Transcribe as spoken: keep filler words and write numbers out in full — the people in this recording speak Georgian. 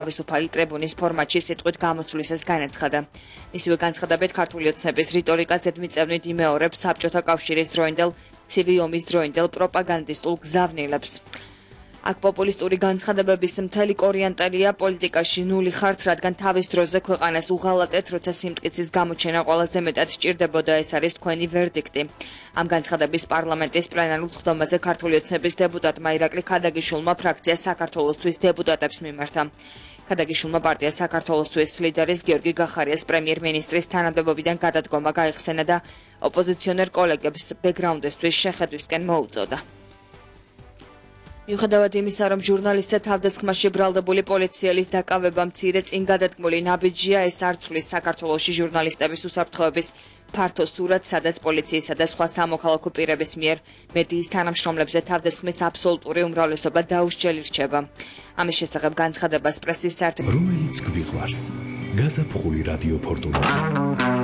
თავისუფალი ტრიბუნის ფორმატში სიტყვით გამოსვლისას განაცხადა. მისივე განცხადებით ქართული ოცნების რიტორიკა ზედმიწევნით იმეორებს საბჭოთა კავშირის დროინდელ ცივი ომის დროინდელ პროპაგანდისტულ გზავნილებს. აქ პოპულისტური განცხადებების მთელი კორიანტელია პოლიტიკაში ნული ხართ, რადგან თავის დროზე ქვეყანას უღალატეთ, როცა სიმტკიცის გამოჩენა ყველაზე მეტად სჭირდებოდა, ეს არის თქვენი ვერდიქტი. ამ განცხადების პარლამენტის პლენარულ სხდომაზე ქართული ოცნების დეპუტატმა ირაკლი ქადაგიშვილმა ფრაქცია საქართველოსთვის დეპუტატებს მიმართა. ქადაგიშვილმა პარტია საქართველოსთვის ლიდერის გიორგი გახარიას პრემიერ-მინისტრის თანამდებობიდან გადადგომა გაიხსენა და ოპოზიციონერ კოლეგებს ბექგრაუნდისთვის შეხედვისკენ მოუწოდა. მიუხედავად იმისა, რომ ჟურნალისტზე თავდასხმაში ბრალდებული პოლიციელის დაკავება მცირე წინ გადადგმული ნაბიჯია, ეს არ ცვლის საქართველოში ჟურნალისტების უსაფრთხოების ფართო სურათს, სადაც პოლიციისა და სხვა სამოქალაქო პირების მიერ მედიის თანამშრომლებზე თავდასხმის აბსოლუტური უმრავლესობა დაუსჯელი რჩება. ამის შესახებ განცხადებას პრესის საერთო რომელიც გვიყვარს გაზაფხული რადიო ფორტუნაზე